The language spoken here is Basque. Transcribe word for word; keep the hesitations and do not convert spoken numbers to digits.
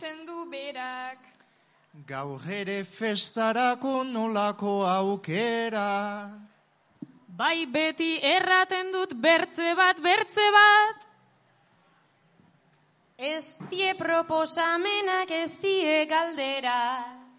Zendu berak. Gaur ere festarako nolako aukera. Bai beti erraten dut bertze bat, bertze bat. Ez die proposamenak ez die galdera.